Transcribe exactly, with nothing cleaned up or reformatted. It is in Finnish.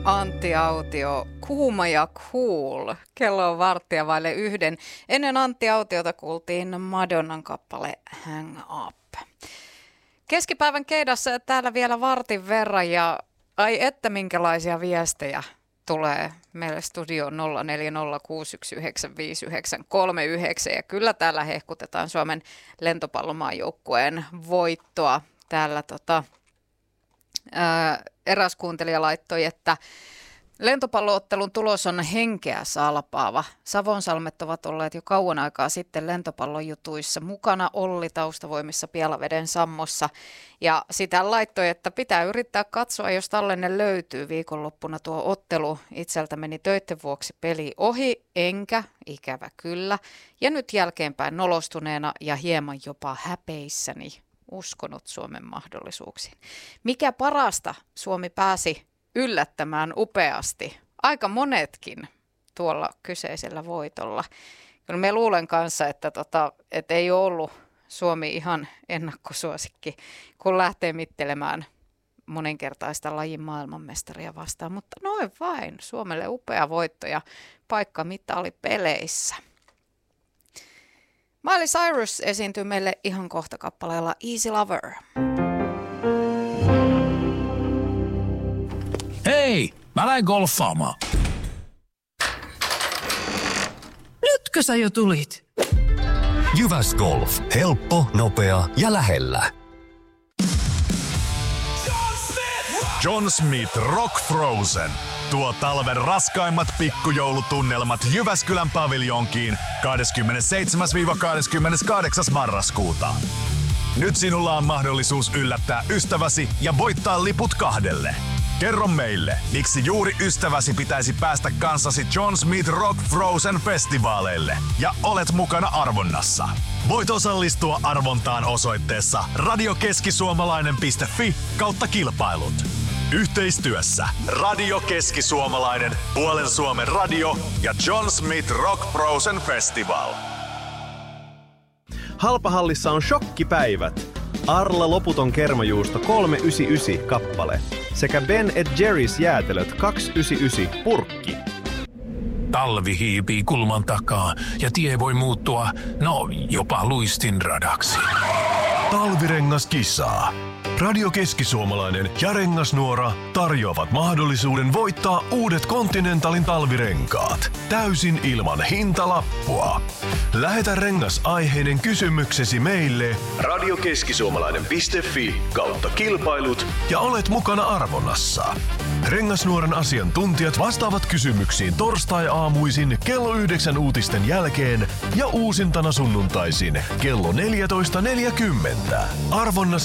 Antti Autio, kuuma ja cool. Kello on varttia vaille yhden. Ennen Antti Autiota kuultiin Madonnan kappale Hang Up. Keskipäivän keidassa täällä vielä vartin verran ja ai että minkälaisia viestejä tulee meille studioon nolla neljä nolla kuusi yksi yhdeksän viisi yhdeksän kolme yhdeksän ja kyllä täällä hehkutetaan Suomen lentopallomaajoukkueen voittoa. Täällä tota, ää, eräs kuuntelija laittoi, että lentopalloottelun tulos on henkeä salpaava. Savonsalmet ovat olleet jo kauan aikaa sitten lentopallojutuissa mukana. Olli taustavoimissa Pielaveden sammossa. Ja sitä laittoi, että pitää yrittää katsoa, jos tallenne löytyy. Viikonloppuna tuo ottelu itseltä meni töiden vuoksi peli ohi, enkä, ikävä kyllä. Ja nyt jälkeenpäin nolostuneena ja hieman jopa häpeissäni uskonut Suomen mahdollisuuksiin. Mikä parasta, Suomi pääsi yllättämään upeasti. Aika monetkin tuolla kyseisellä voitolla. Kyllä me luulen kanssa, että, tota, että ei ole ollut Suomi ihan ennakkosuosikki, kun lähtee mittelemään moninkertaista lajin maailmanmestaria vastaan. Mutta noin vain, Suomelle upea voitto ja paikka mitalipeleissä. Miley Cyrus esiintyy meille ihan kohta kappaleella Easy Lover. Hei, mä lähden golfaamaan. Nytkö sä jo tulit? Jyväs Golf. Helppo, nopea ja lähellä. John Smith Rock Frozen. Tuo talven raskaimmat pikkujoulutunnelmat Jyväskylän paviljonkiin kahdeskymmenesseitsemäs kahdeskymmeneskahdeksas marraskuuta. Nyt sinulla on mahdollisuus yllättää ystäväsi ja voittaa liput kahdelle. Kerro meille, miksi juuri ystäväsi pitäisi päästä kanssasi John Smith Rock Frozen festivaaleille ja olet mukana arvonnassa. Voit osallistua arvontaan osoitteessa radiokeskisuomalainen piste fi kautta kilpailut. Yhteistyössä Radio Keski-Suomalainen, Puolen Suomen radio ja John Smith Rock Frozen Festival. Halpahallissa on shokkipäivät. Arla loputon kermajuusto kolme yhdeksänkymmentäyhdeksän kappale sekä Ben and Jerry's jäätelöt kaksi yhdeksänkymmentäyhdeksän purkki. Talvi hiipii kulman takaa ja tie voi muuttua, no jopa luistinradaksi. Talvirengas kisaa. Radio Keski-Suomalainen ja Rengasnuora tarjoavat mahdollisuuden voittaa uudet Continentalin talvirenkaat täysin ilman hintalappua. Lähetä rengasaiheinen kysymyksesi meille radiokeskisuomalainen piste fi kautta kilpailut ja olet mukana arvonnassa. Rengasnuoren asiantuntijat vastaavat kysymyksiin torstai-aamuisin kello yhdeksän uutisten jälkeen ja uusintana sunnuntaisin kello neljätoista neljäkymmentä. Arvonnassa